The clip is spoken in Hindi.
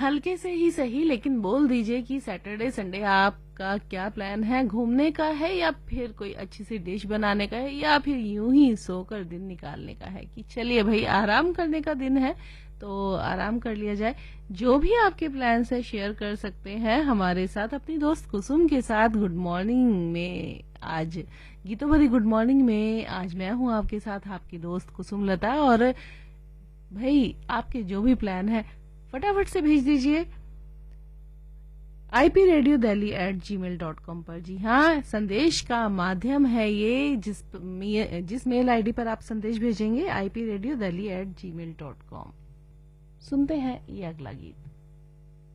हल्के से ही सही, लेकिन बोल दीजिए कि सैटरडे संडे आपका क्या प्लान है? घूमने का है या फिर कोई अच्छी सी डिश बनाने का है या फिर यूं ही सोकर दिन निकालने का है कि चलिए भाई आराम करने का दिन है तो आराम कर लिया जाए। जो भी आपके प्लान्स है शेयर कर सकते हैं हमारे साथ अपनी दोस्त कुसुम के साथ। गुड मॉर्निंग में आज गीतों भरी गुड मॉर्निंग में आज मैं हूं आपके साथ आपकी दोस्त कुसुम लता। और भाई आपके जो भी प्लान है फटाफट से भेज दीजिए ipradiodelhi@gmail.com पर। जी हाँ, संदेश का माध्यम है ये, जिस मेल आईडी पर आप संदेश भेजेंगे ipradiodelhi@gmail.com। सुनते हैं ये अगला गीत।